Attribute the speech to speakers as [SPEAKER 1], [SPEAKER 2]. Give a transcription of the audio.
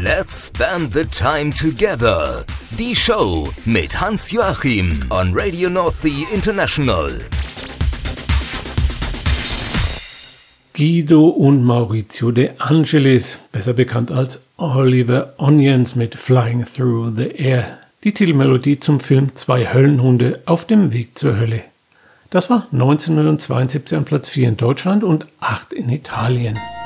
[SPEAKER 1] Let's spend the time together. Die Show mit Hans-Joachim on Radio North Sea International.
[SPEAKER 2] Guido und Maurizio De Angelis, besser bekannt als Oliver Onions mit Flying Through the Air. Die Titelmelodie zum Film Zwei Höllenhunde auf dem Weg zur Hölle. Das war 1972 an Platz 4 in Deutschland und 8 in Italien.